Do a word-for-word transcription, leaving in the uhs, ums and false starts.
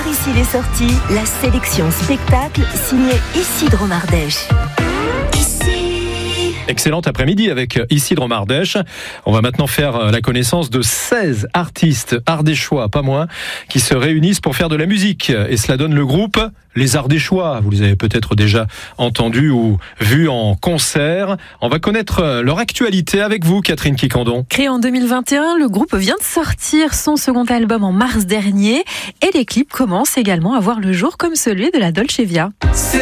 ici les sorties, la sélection spectacle signée Isidro Mardèche. Excellent après-midi avec Isidro Mardèche. On va maintenant faire la connaissance de seize artistes ardéchois, pas moins, qui se réunissent pour faire de la musique. Et cela donne le groupe Les Ardéchois. Vous les avez peut-être déjà entendus ou vus en concert. On va connaître leur actualité avec vous, Catherine Quicandon. Créé en deux mille vingt et un, le groupe vient de sortir son second album en mars dernier. Et les clips commencent également à voir le jour, comme celui de la Dolce Via.